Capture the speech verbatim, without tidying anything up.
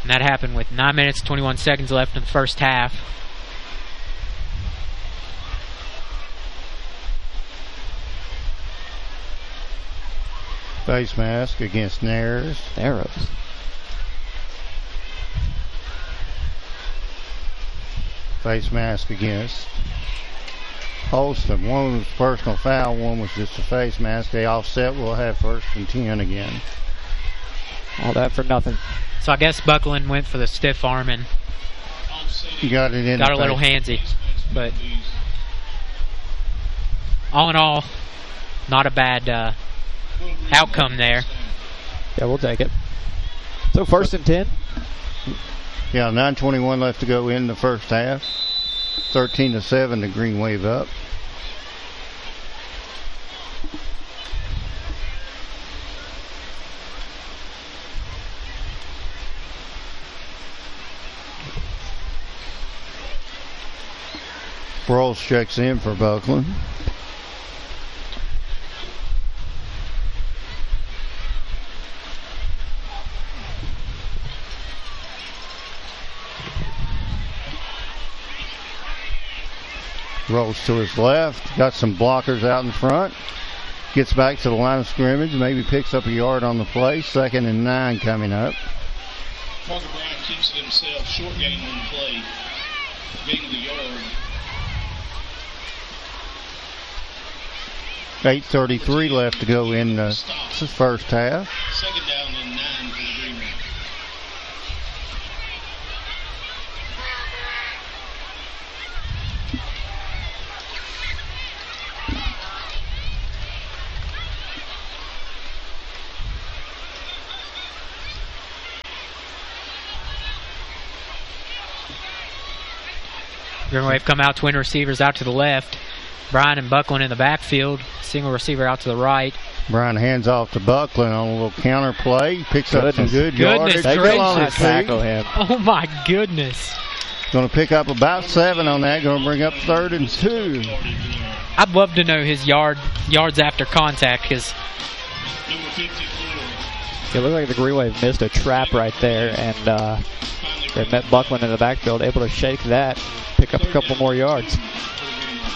And that happened with nine minutes, twenty-one seconds left in the first half. Face mask against Narrows. Narrows. Face mask against Holston. One was personal foul, one was just a face mask. They offset. We'll have first and ten again. All that for nothing. So I guess Buckland went for the stiff arm and You got it in. got a little handsy. But all in all, not a bad uh, outcome there. Yeah, we'll take it. So first and ten. Yeah, nine twenty-one left to go in the first half. thirteen to seven, the Green Wave up. Broyles checks in for Buckland. Rolls to his left, got some blockers out in front, gets back to the line of scrimmage, maybe picks up a yard on the play. Second and nine coming up. Parker Bryant keeps it himself, short gain on the play, gain of the yard. eight thirty-three left to go in the first half. Second down and nine for the Green Wave. Green Wave come out, twin receivers out to the left. Bryan and Buckland in the backfield. Single receiver out to the right. Bryan hands off to Buckland on a little counter play. Picks Goodness. up some good Goodness yardage. gracious. Tackle him. Oh my goodness. Going to pick up about seven on that. Going to bring up third and two. I'd love to know his yard yards after contact because Number fifty-four. It looked like the Green Wave missed a trap right there, and uh, they met Buckland in the backfield, able to shake that, pick up a couple more yards.